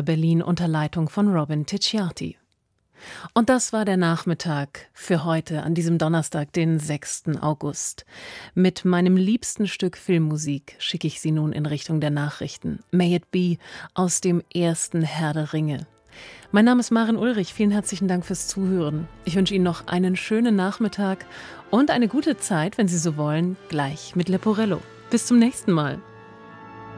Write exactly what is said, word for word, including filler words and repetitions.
Berlin unter Leitung von Robin Ticciati. Und das war der Nachmittag für heute, an diesem Donnerstag, den sechsten August. Mit meinem liebsten Stück Filmmusik schicke ich Sie nun in Richtung der Nachrichten. May It Be aus dem ersten Herr der Ringe. Mein Name ist Maren Ulrich, vielen herzlichen Dank fürs Zuhören. Ich wünsche Ihnen noch einen schönen Nachmittag und eine gute Zeit, wenn Sie so wollen, gleich mit Leporello. Bis zum nächsten Mal.